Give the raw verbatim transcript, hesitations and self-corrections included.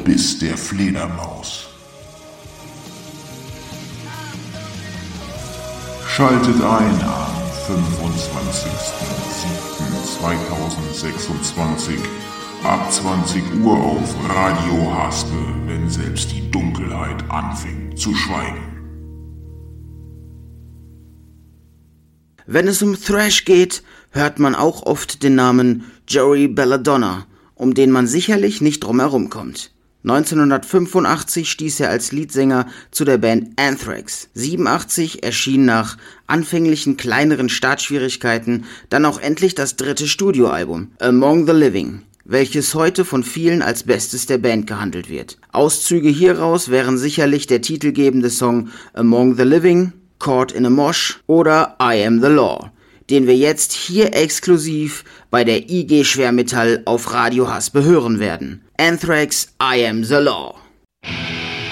Biss der Fledermaus. Schaltet ein am fünfundzwanzigsten siebten zweitausendsechsundzwanzig ab zwanzig Uhr auf Radio Haspe, wenn selbst die Dunkelheit anfängt zu schweigen. Wenn es um Thrash geht, hört man auch oft den Namen Joey Belladonna, um den man sicherlich nicht drum herum kommt. neunzehnhundertfünfundachtzig stieß er als Leadsänger zu der Band Anthrax. siebenundachtzig erschien nach anfänglichen kleineren Startschwierigkeiten dann auch endlich das dritte Studioalbum, Among the Living, welches heute von vielen als Bestes der Band gehandelt wird. Auszüge hieraus wären sicherlich der titelgebende Song Among the Living, Caught in a Mosh oder I Am the Law, den wir jetzt hier exklusiv bei der I G Schwermetall auf Radio Haspe hören werden. Anthrax, I Am the Law.